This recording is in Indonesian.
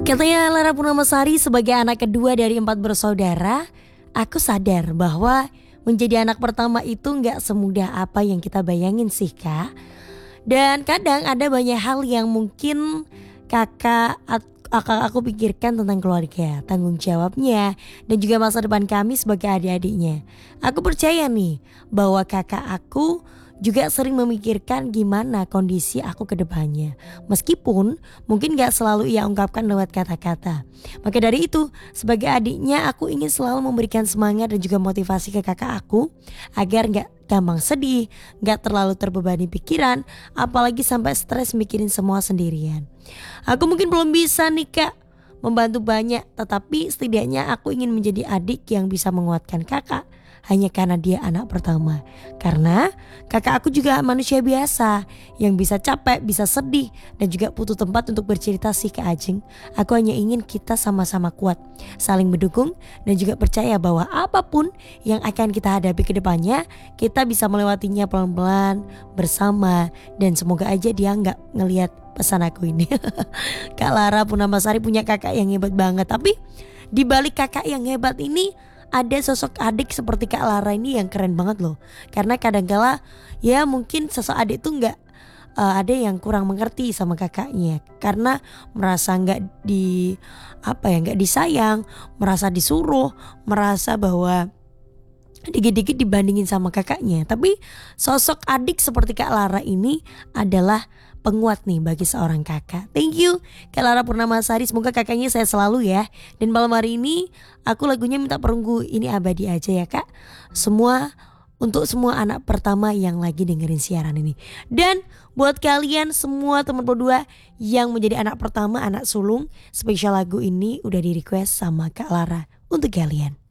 Katanya Lara Purnamasari sebagai anak kedua dari 4 bersaudara, aku sadar bahwa menjadi anak pertama itu gak semudah apa yang kita bayangin sih kak. Dan kadang ada banyak hal yang mungkin kakak aku pikirkan tentang keluarga, tanggung jawabnya, dan juga masa depan kami sebagai adik-adiknya. Aku percaya nih bahwa kakak aku juga sering memikirkan gimana kondisi aku ke depannya. Meskipun mungkin gak selalu ia ungkapkan lewat kata-kata. Maka dari itu, sebagai adiknya aku ingin selalu memberikan semangat dan juga motivasi ke kakak aku agar gak gampang sedih, gak terlalu terbebani pikiran, apalagi sampai stres mikirin semua sendirian. Aku mungkin belum bisa nih kak membantu banyak, tetapi setidaknya aku ingin menjadi adik yang bisa menguatkan kakak hanya karena dia anak pertama. Karena kakak aku juga manusia biasa yang bisa capek, bisa sedih, dan juga butuh tempat untuk bercerita sih ke Ajeng. Aku hanya ingin kita sama-sama kuat, saling mendukung, dan juga percaya bahwa apapun yang akan kita hadapi ke depannya, kita bisa melewatinya pelan-pelan bersama. Dan semoga aja dia gak ngelihat pesan aku ini. Kak Lara Purnamasari punya kakak yang hebat banget. Tapi di balik kakak yang hebat ini ada sosok adik seperti Kak Lara ini yang keren banget loh. Karena kadangkala ya mungkin sosok adik tuh gak ada yang kurang mengerti sama kakaknya. Karena merasa gak disayang, merasa disuruh, merasa bahwa dikit-dikit dibandingin sama kakaknya. Tapi sosok adik seperti Kak Lara ini adalah penguat nih bagi seorang kakak. Thank you Kak Lara Purnamasari, semoga kakaknya sehat selalu ya. Dan malam hari ini aku lagunya minta perunggu, ini abadi aja ya kak. Untuk semua anak pertama yang lagi dengerin siaran ini. Dan buat kalian semua teman berdua yang menjadi anak pertama, anak sulung, spesial lagu ini udah di request sama Kak Lara untuk kalian.